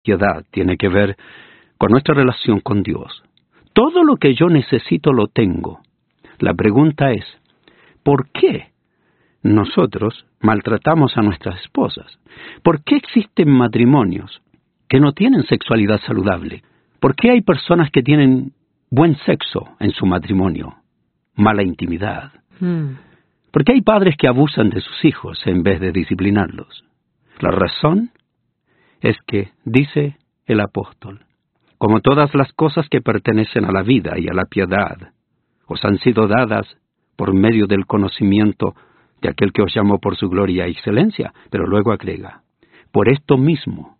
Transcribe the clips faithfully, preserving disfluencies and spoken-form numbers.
piedad tiene que ver con nuestra relación con Dios. Todo lo que yo necesito lo tengo. La pregunta es, ¿por qué nosotros maltratamos a nuestras esposas? ¿Por qué existen matrimonios que no tienen sexualidad saludable? ¿Por qué hay personas que tienen buen sexo en su matrimonio, mala intimidad? Mm. ¿Por qué hay padres que abusan de sus hijos en vez de disciplinarlos? La razón es que, dice el apóstol, como todas las cosas que pertenecen a la vida y a la piedad, os han sido dadas por medio del conocimiento de aquel que os llamó por su gloria y excelencia, pero luego agrega, por esto mismo,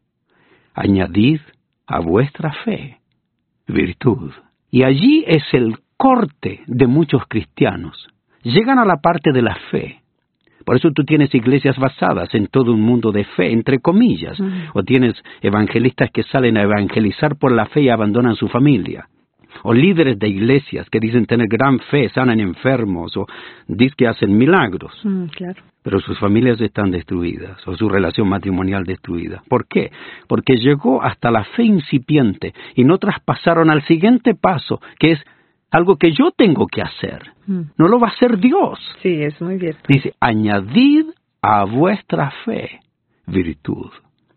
añadid a vuestra fe virtud. Y allí es el corte de muchos cristianos. Llegan a la parte de la fe. Por eso tú tienes iglesias basadas en todo un mundo de fe, entre comillas, uh-huh. o tienes evangelistas que salen a evangelizar por la fe y abandonan su familia, o líderes de iglesias que dicen tener gran fe, sanan enfermos, o dicen que hacen milagros, uh, claro. pero sus familias están destruidas, o su relación matrimonial destruida. ¿Por qué? Porque llegó hasta la fe incipiente y no traspasaron al siguiente paso, que es algo que yo tengo que hacer. Mm. No lo va a hacer Dios. Sí, es muy cierto. Dice, añadid a vuestra fe virtud.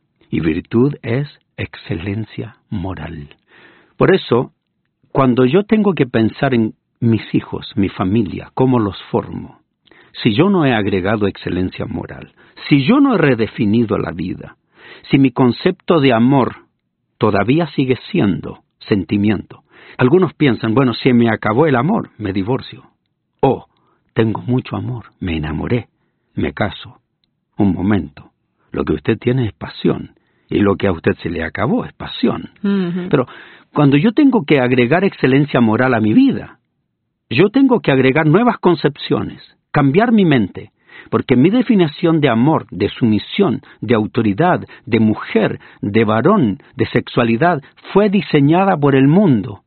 Y virtud es excelencia moral. Por eso, cuando yo tengo que pensar en mis hijos, mi familia, cómo los formo, si yo no he agregado excelencia moral, si yo no he redefinido la vida, si mi concepto de amor todavía sigue siendo sentimiento, algunos piensan, bueno, si me acabó el amor, me divorcio. O, tengo mucho amor, me enamoré, me caso. Un momento, lo que usted tiene es pasión, y lo que a usted se le acabó es pasión. Uh-huh. Pero cuando yo tengo que agregar excelencia moral a mi vida, yo tengo que agregar nuevas concepciones, cambiar mi mente, porque mi definición de amor, de sumisión, de autoridad, de mujer, de varón, de sexualidad, fue diseñada por el mundo.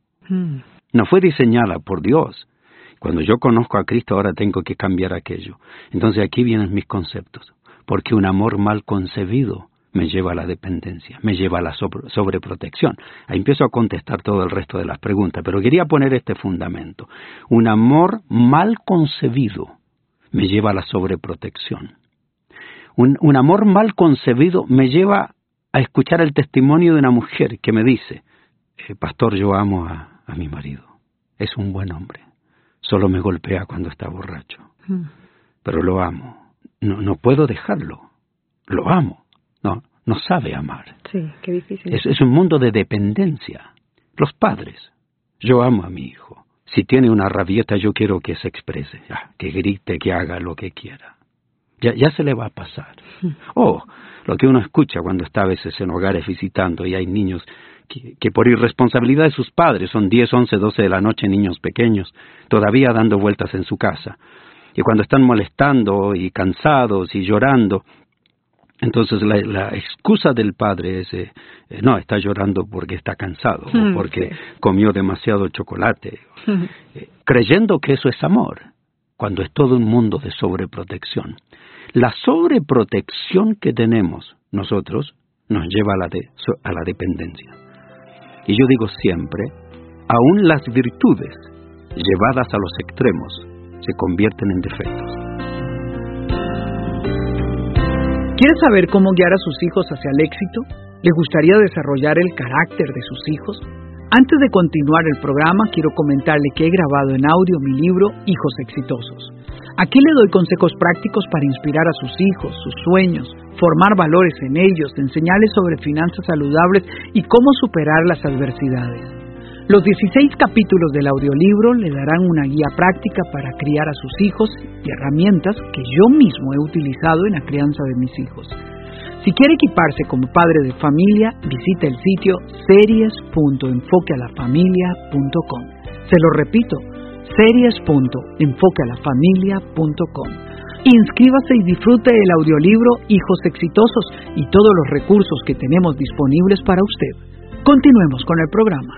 No fue diseñada por Dios. Cuando yo conozco a Cristo, ahora tengo que cambiar aquello. Entonces aquí vienen mis conceptos. Porque un amor mal concebido me lleva a la dependencia, me lleva a la sobre- sobreprotección. Ahí empiezo a contestar todo el resto de las preguntas, pero quería poner este fundamento. Un amor mal concebido me lleva a la sobreprotección. Un, un amor mal concebido me lleva a escuchar el testimonio de una mujer que me dice, eh, pastor, yo amo a a mi marido. Es un buen hombre. Solo me golpea cuando está borracho. Mm. Pero lo amo. No, no puedo dejarlo. Lo amo. No, no sabe amar. Sí, qué difícil. Es, es un mundo de dependencia. Los padres. Yo amo a mi hijo. Si tiene una rabieta, yo quiero que se exprese. Ah, que grite, que haga lo que quiera. Ya, ya se le va a pasar. Mm. Oh, lo que uno escucha cuando está a veces en hogares visitando y hay niños Que, que por irresponsabilidad de sus padres, son diez, once, doce de la noche, niños pequeños, todavía dando vueltas en su casa. Y cuando están molestando y cansados y llorando, entonces la, la excusa del padre es, eh, eh, no, está llorando porque está cansado, mm, o porque sí. comió demasiado chocolate, mm. eh, creyendo que eso es amor, cuando es todo un mundo de sobreprotección. La sobreprotección que tenemos nosotros nos lleva a la, de, a la dependencia. Y yo digo siempre, aún las virtudes llevadas a los extremos se convierten en defectos. ¿Quiere saber cómo guiar a sus hijos hacia el éxito? ¿Le gustaría desarrollar el carácter de sus hijos? Antes de continuar el programa, quiero comentarle que he grabado en audio mi libro Hijos Exitosos. Aquí le doy consejos prácticos para inspirar a sus hijos, sus sueños, formar valores en ellos, enseñarles sobre finanzas saludables y cómo superar las adversidades. Los dieciséis capítulos del audiolibro le darán una guía práctica para criar a sus hijos y herramientas que yo mismo he utilizado en la crianza de mis hijos. Si quiere equiparse como padre de familia, visite el sitio series punto enfoque a la familia punto com. Se lo repito, series punto enfoque a la familia punto com. Inscríbase y disfrute el audiolibro Hijos Exitosos y todos los recursos que tenemos disponibles para usted. Continuemos con el programa.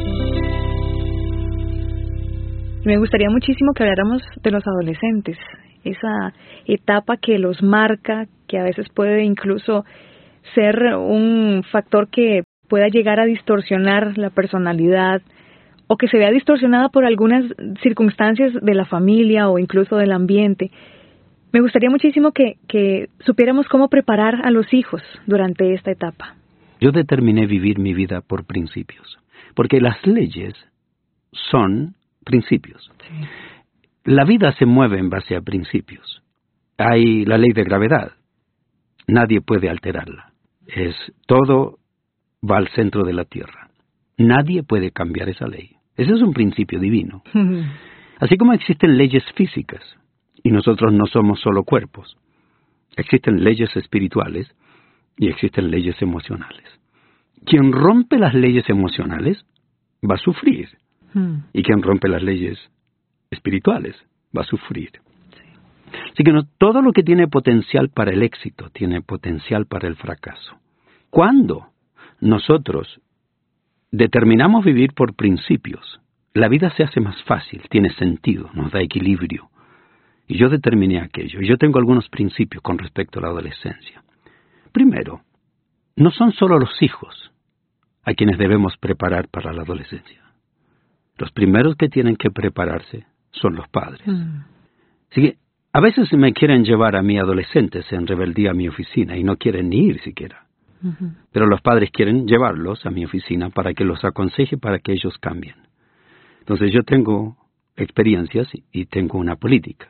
Me gustaría muchísimo que habláramos de los adolescentes, esa etapa que los marca, que a veces puede incluso ser un factor que pueda llegar a distorsionar la personalidad o que se vea distorsionada por algunas circunstancias de la familia o incluso del ambiente. Me gustaría muchísimo que, que supiéramos cómo preparar a los hijos durante esta etapa. Yo determiné vivir mi vida por principios, porque las leyes son principios. Sí. La vida se mueve en base a principios. Hay la ley de gravedad. Nadie puede alterarla. Es todo va al centro de la Tierra. Nadie puede cambiar esa ley. Ese es un principio divino. Uh-huh. Así como existen leyes físicas, y nosotros no somos solo cuerpos. Existen leyes espirituales y existen leyes emocionales. Quien rompe las leyes emocionales va a sufrir. Uh-huh. Y quien rompe las leyes espirituales va a sufrir. Sí. Así que no, todo lo que tiene potencial para el éxito tiene potencial para el fracaso. Cuando nosotros determinamos vivir por principios, la vida se hace más fácil, tiene sentido, nos da equilibrio. Y yo determiné aquello. Y yo tengo algunos principios con respecto a la adolescencia. Primero, no son solo los hijos a quienes debemos preparar para la adolescencia. Los primeros que tienen que prepararse son los padres. Mm. Así que a veces me quieren llevar a mí adolescentes en rebeldía a mi oficina y no quieren ni ir siquiera. Uh-huh. Pero los padres quieren llevarlos a mi oficina para que los aconseje, para que ellos cambien. Entonces yo tengo experiencias y tengo una política.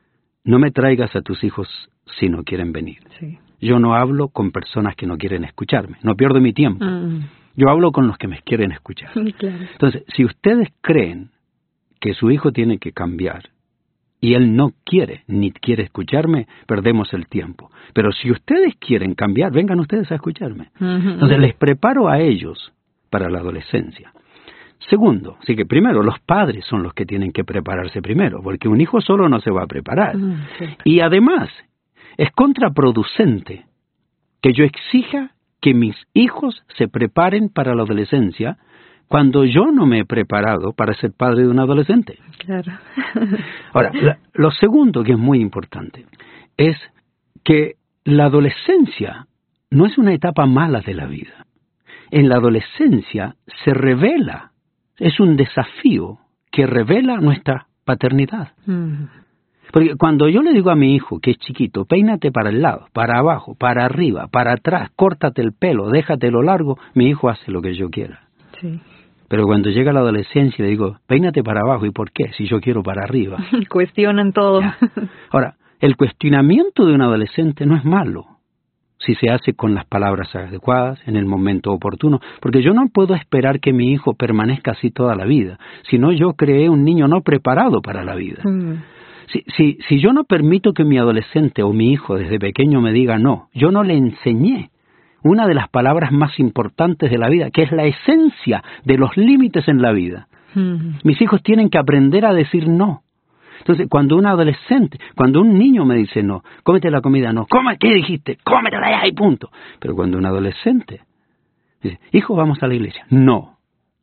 No me traigas a tus hijos si no quieren venir. Sí. Yo no hablo con personas que no quieren escucharme. No pierdo mi tiempo. Uh-huh. Yo hablo con los que me quieren escuchar. Claro. Entonces, si ustedes creen que su hijo tiene que cambiar y él no quiere ni quiere escucharme, perdemos el tiempo. Pero si ustedes quieren cambiar, vengan ustedes a escucharme. Uh-huh. Entonces, les preparo a ellos para la adolescencia. Segundo, así que primero, los padres son los que tienen que prepararse primero, porque un hijo solo no se va a preparar. Uh-huh. Sí. Y además, es contraproducente que yo exija que mis hijos se preparen para la adolescencia cuando yo no me he preparado para ser padre de un adolescente. Claro. Ahora, la, lo segundo que es muy importante es que la adolescencia no es una etapa mala de la vida. En la adolescencia se revela, es un desafío que revela nuestra paternidad. Mm. Porque cuando yo le digo a mi hijo que es chiquito, peínate para el lado, para abajo, para arriba, para atrás, córtate el pelo, déjatelo largo, mi hijo hace lo que yo quiera. Sí. Pero cuando llega la adolescencia le digo, peínate para abajo, ¿y por qué? Si yo quiero para arriba. Cuestionan todo. Ya. Ahora, el cuestionamiento de un adolescente no es malo, si se hace con las palabras adecuadas, en el momento oportuno, porque yo no puedo esperar que mi hijo permanezca así toda la vida, sino yo creé un niño no preparado para la vida. Mm. Si, si, si yo no permito que mi adolescente o mi hijo desde pequeño me diga no, yo no le enseñé una de las palabras más importantes de la vida, que es la esencia de los límites en la vida. Mm. Mis hijos tienen que aprender a decir no. Entonces, cuando un adolescente, cuando un niño me dice no, cómete la comida, no, ¿cómo? ¿Qué dijiste? Cómetela ya y punto. Pero cuando un adolescente dice, hijo, vamos a la iglesia, no.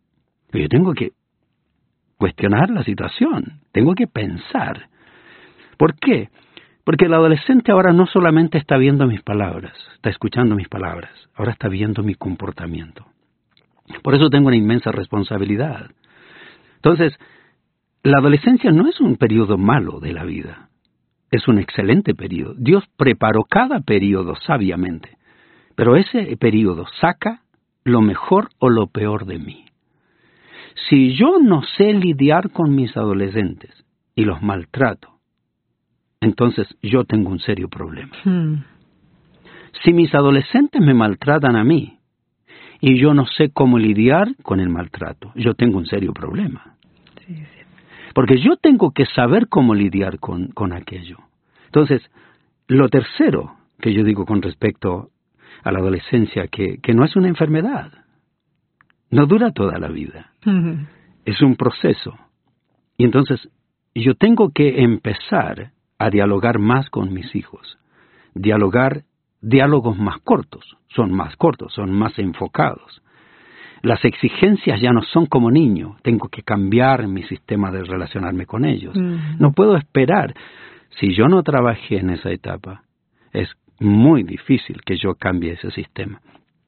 Yo tengo que cuestionar la situación, tengo que pensar. ¿Por qué? Porque el adolescente ahora no solamente está viendo mis palabras, está escuchando mis palabras, ahora está viendo mi comportamiento. Por eso tengo una inmensa responsabilidad. Entonces, la adolescencia no es un periodo malo de la vida, es un excelente periodo. Dios preparó cada periodo sabiamente, pero ese periodo saca lo mejor o lo peor de mí. Si yo no sé lidiar con mis adolescentes y los maltrato, entonces yo tengo un serio problema. Hmm. Si mis adolescentes me maltratan a mí y yo no sé cómo lidiar con el maltrato, yo tengo un serio problema. Sí, sí. Porque yo tengo que saber cómo lidiar con, con aquello. Entonces, lo tercero que yo digo con respecto a la adolescencia, que, que no es una enfermedad, no dura toda la vida, uh-huh. Es un proceso. Y entonces, yo tengo que empezar a dialogar más con mis hijos, dialogar diálogos más cortos, son más cortos, son más enfocados. Las exigencias ya no son como niño, tengo que cambiar mi sistema de relacionarme con ellos. Mm. No puedo esperar. Si yo no trabajé en esa etapa, es muy difícil que yo cambie ese sistema.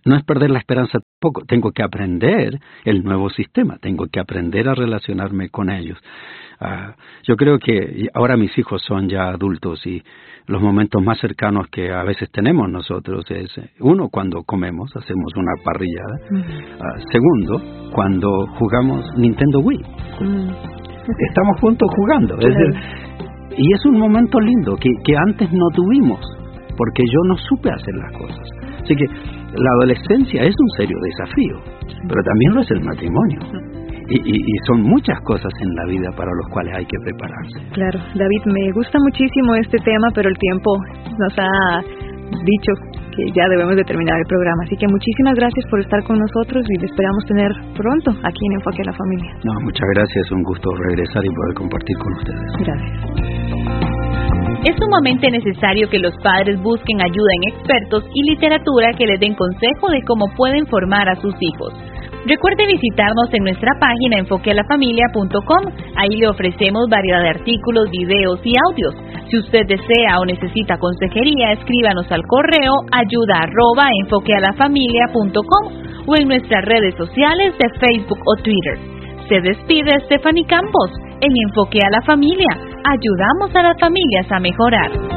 no es perder la esperanza tampoco. Tengo que aprender el nuevo sistema, tengo que aprender a relacionarme con ellos. Uh, yo creo que ahora mis hijos son ya adultos y los momentos más cercanos que a veces tenemos nosotros es, uno, cuando comemos, hacemos una parrillada. Mm. Uh, segundo, cuando jugamos Nintendo Wii. Mm. Estamos juntos jugando. Claro. Es decir, y es un momento lindo que, que antes no tuvimos, porque yo no supe hacer las cosas. Así que la adolescencia es un serio desafío, pero también lo es el matrimonio. Y, y, y son muchas cosas en la vida para los cuales hay que prepararse. Claro, David, me gusta muchísimo este tema, pero el tiempo nos ha dicho que ya debemos de terminar el programa. Así que muchísimas gracias por estar con nosotros y le esperamos tener pronto aquí en Enfoque a la Familia. No, muchas gracias, un gusto regresar y poder compartir con ustedes. Gracias. Es sumamente necesario que los padres busquen ayuda en expertos y literatura que les den consejo de cómo pueden formar a sus hijos. Recuerde visitarnos en nuestra página enfoque a la familia punto com. Ahí le ofrecemos variedad de artículos, videos y audios. Si usted desea o necesita consejería, escríbanos al correo ayuda arroba enfoque a la familia punto com o en nuestras redes sociales de Facebook o Twitter. Se despide Stephanie Campos en Enfoque a la Familia. Ayudamos a las familias a mejorar.